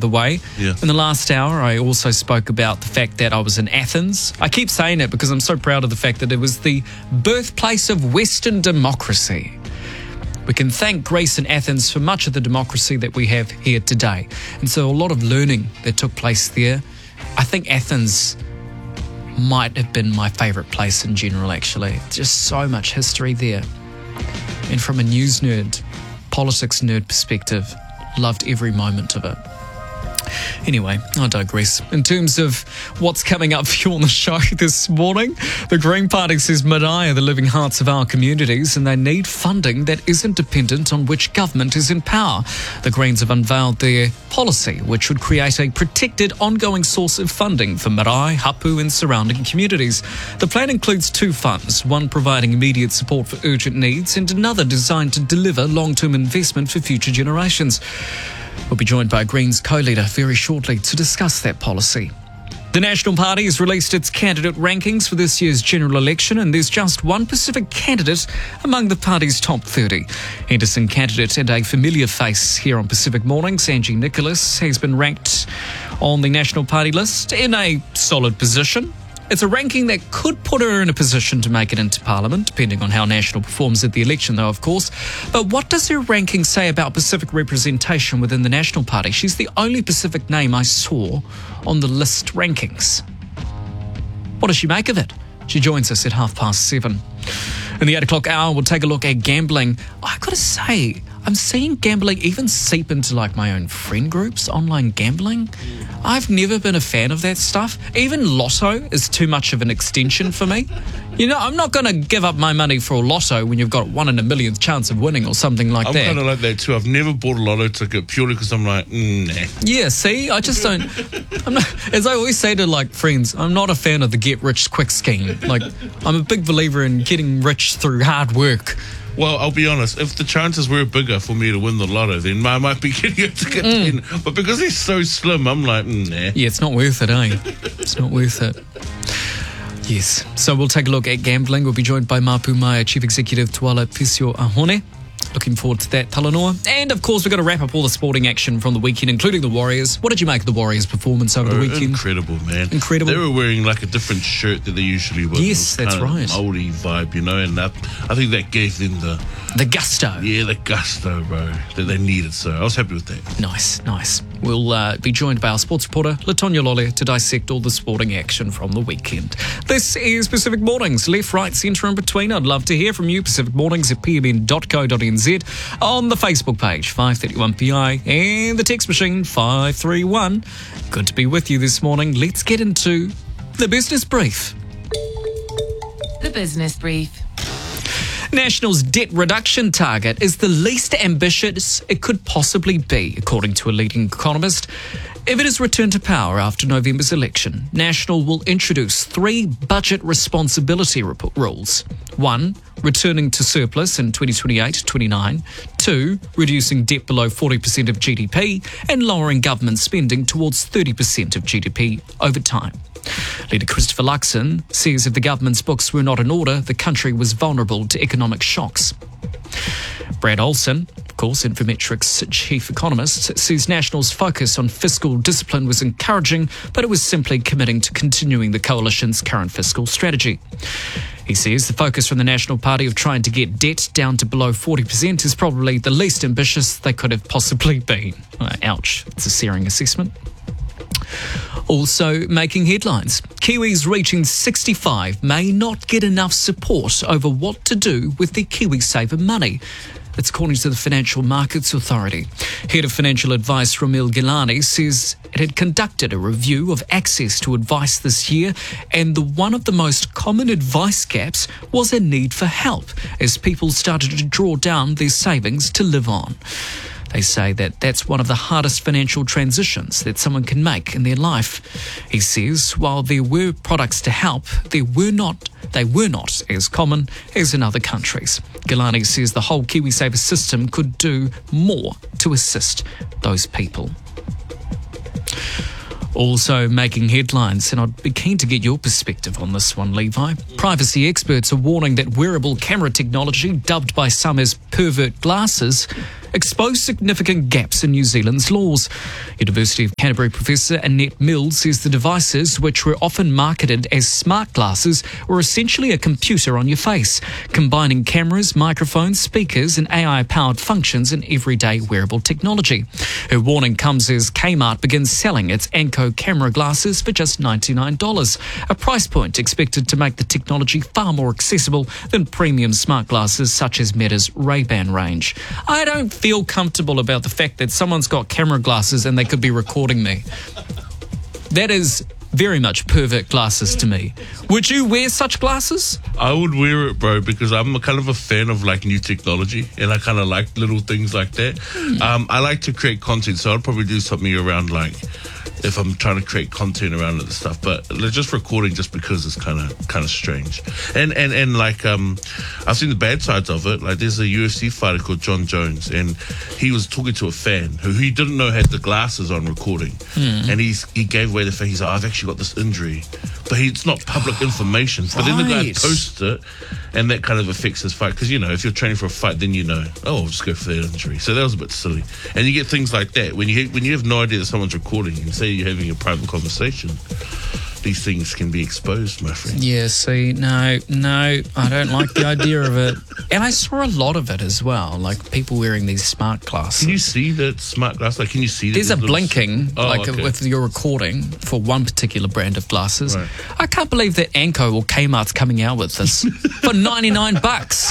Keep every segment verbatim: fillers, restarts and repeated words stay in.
the way. Yeah. In the last hour, I also spoke about the fact that I was in Athens. I keep saying it because I'm so proud of the fact that it was the birthplace of Western democracy. We can thank Greece and Athens for much of the democracy that we have here today. And so a lot of learning that took place there. I think Athens might have been my favourite place in general, actually. Just so much history there. And from a news nerd, politics nerd perspective, loved every moment of it. Anyway, I digress. In terms of what's coming up for you on the show this morning, the Green Party says Marae are the living hearts of our communities and they need funding that isn't dependent on which government is in power. The Greens have unveiled their policy, which would create a protected ongoing source of funding for Marae, Hapu and surrounding communities. The plan includes two funds, one providing immediate support for urgent needs and another designed to deliver long-term investment for future generations. We'll be joined by Greens co-leader very shortly to discuss that policy. The National Party has released its candidate rankings for this year's general election, and there's just one Pacific candidate among the party's top thirty. Henderson candidate and a familiar face here on Pacific Mornings, Angie Nicholas, has been ranked on the National Party list in a solid position. It's a ranking that could put her in a position to make it into Parliament, depending on how National performs at the election, though, of course. But what does her ranking say about Pacific representation within the National Party? She's the only Pacific name I saw on the list rankings. What does she make of it? She joins us at half past seven. In the eight o'clock hour, we'll take a look at gambling. Oh, I've got to say, I'm seeing gambling even seep into like my own friend groups, online gambling. I've never been a fan of that stuff. Even lotto is too much of an extension for me. You know, I'm not going to give up my money for a lotto when you've got one in a millionth chance of winning or something like I'm that. I'm kind of like that too. I've never bought a lotto ticket purely because I'm like, mm, nah. Yeah, see, I just don't. I'm not, as I always say to like friends, I'm not a fan of the get rich quick scheme. Like, I'm a big believer in getting rich through hard work. Well, I'll be honest, if the chances were bigger for me to win the lotto, then I might be getting a ticket mm. then. But because they're so slim, I'm like, mm, nah. Yeah, it's not worth it, eh? It's not worth it. Yes. So we'll take a look at gambling. We'll be joined by Mapu Maia Chief Executive Tuala Pisio Ahone. Looking forward to that, Talanoa. And, of course, we've got to wrap up all the sporting action from the weekend, including the Warriors. What did you make of the Warriors' performance over oh, the weekend? Incredible, man. Incredible. They were wearing, like, a different shirt that they usually wear. Yes, that's kind right. Of Māori vibe, you know, and that, I think that gave them the... The gusto. Yeah, the gusto, bro, that they needed. So I was happy with that. Nice, nice. We'll uh, be joined by our sports reporter, Latonya Lolia, to dissect all the sporting action from the weekend. This is Pacific Mornings, left, right, centre and between. I'd love to hear from you, Pacific Mornings at p m n dot co dot n z, on the Facebook page, five thirty-one P I, and the text machine, five three one. Good to be with you this morning. Let's get into the Business Brief. The Business Brief. National's debt reduction target is the least ambitious it could possibly be, according to a leading economist. If it is returned to power after November's election, National will introduce three budget responsibility rules. One, returning to surplus in twenty twenty-eight twenty-nine. Two, reducing debt below forty percent of G D P and lowering government spending towards thirty percent of G D P over time. Leader Christopher Luxon says if the government's books were not in order, the country was vulnerable to economic shocks. Brad Olson, of course, Infometrics chief economist, says National's focus on fiscal discipline was encouraging, but it was simply committing to continuing the coalition's current fiscal strategy. He says the focus from the National Party of trying to get debt down to below forty percent is probably the least ambitious they could have possibly been. Uh, ouch, it's a searing assessment. Also making headlines. Kiwis reaching sixty-five may not get enough support over what to do with their KiwiSaver money. That's according to the Financial Markets Authority. Head of Financial Advice Ramil Gilani says it had conducted a review of access to advice this year, and the one of the most common advice gaps was a need for help as people started to draw down their savings to live on. They say that that's one of the hardest financial transitions that someone can make in their life. He says while there were products to help, they were not they were not as common as in other countries. Gilani says the whole KiwiSaver system could do more to assist those people. Also making headlines, and I'd be keen to get your perspective on this one, Levi. Privacy experts are warning that wearable camera technology, dubbed by some as pervert glasses, expose significant gaps in New Zealand's laws. University of Canterbury professor Annette Mills says the devices, which were often marketed as smart glasses, were essentially a computer on your face, combining cameras, microphones, speakers and A I-powered functions in everyday wearable technology. Her warning comes as Kmart begins selling its Anko camera glasses for just ninety-nine dollars, a price point expected to make the technology far more accessible than premium smart glasses such as Meta's Ray-Ban range. I don't feel comfortable about the fact that someone's got camera glasses and they could be recording me. That is very much pervert glasses to me. Would you wear such glasses? I would wear it, bro, because I'm a kind of a fan of like new technology, and I kind of like little things like that. Mm. Um, I like to create content, so I'd probably do something around like if I'm trying to create content around it and stuff. But just recording just because it's kind of kind of strange. And and and like um, I've seen the bad sides of it. Like there's a U F C fighter called John Jones, and he was talking to a fan who he didn't know had the glasses on recording, mm. and he's he gave away the fact. He's like, I've actually got this injury, but he, it's not public information. But right. then the guy posts it, and that kind of affects his fight. Because, you know, if you're training for a fight, then you know, oh, I'll just go for that injury. So that was a bit silly. And you get things like that. When you when you have no idea that someone's recording and say you're having a private conversation, these things can be exposed, my friend. Yeah, see, no, no, I don't like the idea of it. And I saw a lot of it as well, like people wearing these smart glasses. Can you see that smart glass? Like, can you see that? There's a blinking, oh, like okay. with your recording for one particular brand of glasses. Right. I can't believe that Anko or Kmart's coming out with this for ninety-nine bucks.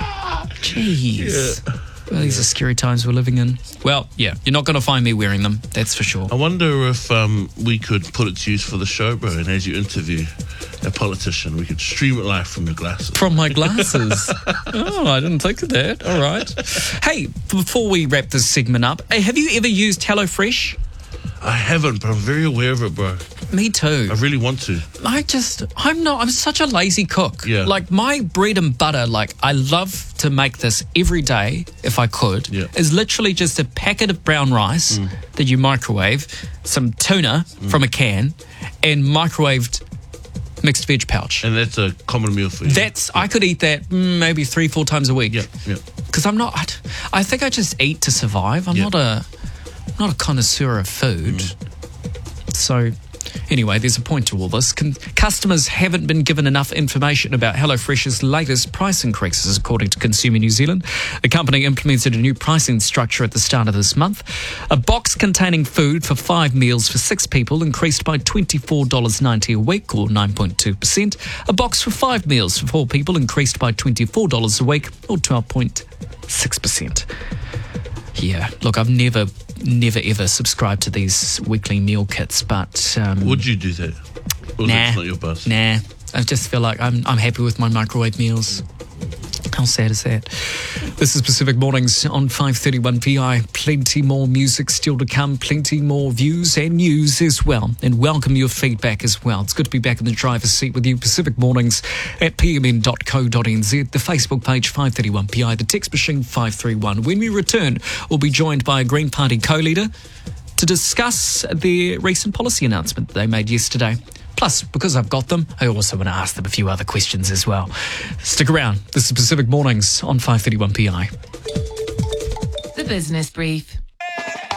Jeez. Yeah. Well, these are scary times we're living in. Well, yeah, you're not going to find me wearing them, that's for sure. I wonder if um, we could put it to use for the show, bro, and as you interview a politician, we could stream it live from your glasses. From my glasses? Oh, I didn't think of that. All right. Hey, before we wrap this segment up, hey, have you ever used HelloFresh? I haven't, but I'm very aware of it, bro. Me too. I really want to. I just, I'm not, I'm such a lazy cook. Yeah. Like my bread and butter, like I love to make this every day if I could, yeah. is literally just a packet of brown rice mm. that you microwave, some tuna mm. from a can, and microwaved mixed veg pouch. And that's a common meal for you. That's, yeah. I could eat that maybe three, four times a week. Yeah, yeah. Because I'm not, I think I just eat to survive. I'm yeah. not a... not a connoisseur of food. Mm. So, anyway, there's a point to all this. Con- customers haven't been given enough information about HelloFresh's latest price increases, according to Consumer New Zealand. The company implemented a new pricing structure at the start of this month. A box containing food for five meals for six people increased by twenty-four dollars ninety a week, or nine point two percent. A box for five meals for four people increased by twenty-four dollars a week, or twelve point six percent. Yeah, look, I've never... never ever subscribe to these weekly meal kits, but um, would you do that? Or nah, that's not your buzz? Nah, I just feel like I'm I'm happy with my microwave meals. How sad is that? This is Pacific Mornings on five thirty-one P I. Plenty more music still to come, plenty more views and news as well. And welcome your feedback as well. It's good to be back in the driver's seat with you. Pacific Mornings at p m n dot co dot n z, the Facebook page five thirty-one P I, the text machine five three one. When we return, we'll be joined by a Green Party co-leader to discuss their recent policy announcement that they made yesterday. Plus, because I've got them, I also want to ask them a few other questions as well. Stick around. This is Pacific Mornings on five thirty-one P I. The Business Brief.